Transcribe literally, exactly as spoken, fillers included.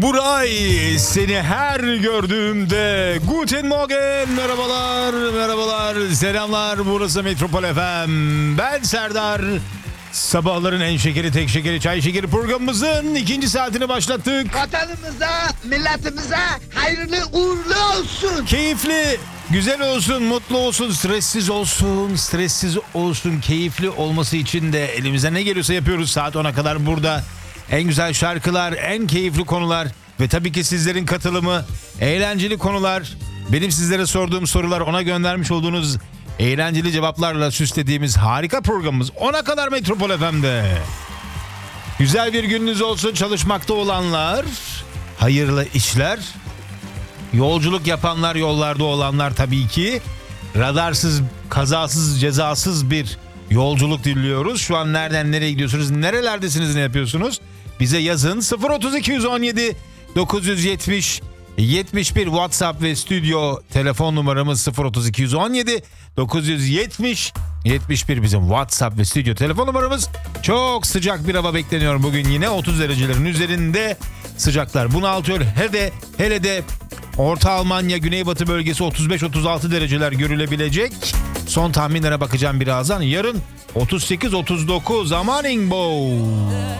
Buray, seni her gördüğümde Guten Morgen, merhabalar, merhabalar, selamlar. Burası Metropol F M. Ben Serdar. Sabahların en şekeri, tek şekeri, çay şekeri programımızın ikinci saatini başlattık. Vatanımıza, milletimize hayırlı uğurlu olsun. Keyifli, güzel olsun, mutlu olsun, stressiz olsun, stressiz olsun, keyifli olması için de elimizden ne geliyorsa yapıyoruz. Saat ona kadar burada. En güzel şarkılar, en keyifli konular ve tabii ki sizlerin katılımı, eğlenceli konular, benim sizlere sorduğum sorular, ona göndermiş olduğunuz eğlenceli cevaplarla süslediğimiz harika programımız ona kadar Metropol F M'de. Güzel bir gününüz olsun çalışmakta olanlar, hayırlı işler, yolculuk yapanlar, yollarda olanlar tabii ki, radarsız, kazasız, cezasız bir yolculuk diliyoruz. Şu an nereden nereye gidiyorsunuz, nerelerdesiniz, ne yapıyorsunuz? Bize yazın. Sıfır otuz iki yüz on yedi dokuz yüz yetmiş yetmiş bir WhatsApp ve stüdyo telefon numaramız sıfır otuz iki yüz on yedi dokuz yüz yetmiş yetmiş bir bizim WhatsApp ve stüdyo telefon numaramız. Çok sıcak bir hava bekleniyor bugün, yine otuz derecelerin üzerinde sıcaklar bunaltıyor. Hele de hele de Orta Almanya, Güneybatı bölgesi otuz beş otuz altı dereceler görülebilecek. Son tahminlere bakacağım birazdan. Yarın otuz sekiz otuz dokuz, aman bo.